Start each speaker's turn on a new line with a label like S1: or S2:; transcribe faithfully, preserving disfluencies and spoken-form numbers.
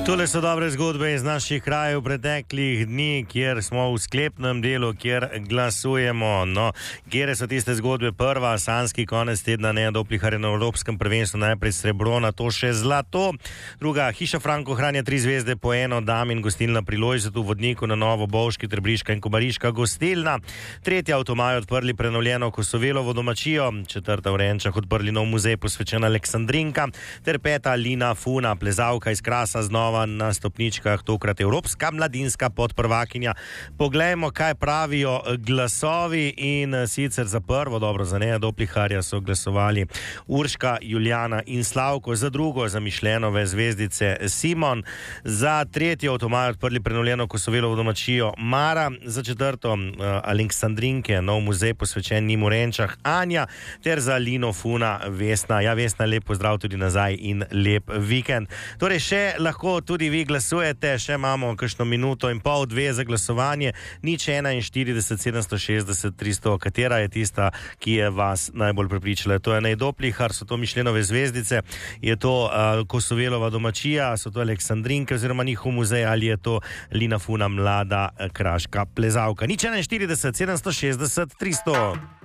S1: Tole so dobre zgodbe iz naših krajev preteklih dni, kjer smo v sklepnem delu, kjer glasujemo. No, kjer so tiste zgodbe? Prva, sanski konec tedna Neadoplihar na Evropskem prvenstvu, najprej srebro, na to še zlato. Druga, Hiša Franko hranja tri zvezde po eno, Damin gostilna Priložnost v Vodniku, na Novo Bovški, Trebriška in Kobariška gostilna. Tretja, avtomaj odprli prenovljeno Kosovelovo domačijo. Četrta, v Renčah odprli nov muzej posvečen Aleksandrinka. Ter peta, Lina Funa, plezalka iz Krasa, znova na stopničkah, tokrat evropska mladinska podprvakinja. Poglejmo, kaj pravijo glasovi, in sicer za prvo, dobro, za Neadopliharja so glasovali Urška, Julijana in Slavko, za drugo zamišljenove zvezdice Simon, za tretjo avtomaj odprli prenovljeno Kosovelovo domačijo Mara, za četrto uh, Aleksandrinke, nov muzej posvečen njim v Renčah Anja, ter za Lino Funa Vesna. Ja, Vesna, lep pozdrav tudi nazaj in lep vikend. Torej, še lahko tudi vi glasujete, še imamo kakšno minuto in pol, dve za glasovanje. Nič enainštirideset sedemsto šestdeset tristo, katera je tista, ki je vas najbolj prepričala? To je Neadoplihar, so to Mišljenove zvezdice, je to uh, Kosovelova domačija, so to Aleksandrinke oziroma njihov muzej, ali je to Lina Funa, mlada uh, kraška plezalka? Nič enainštirideset sedemsto šestdeset tristo.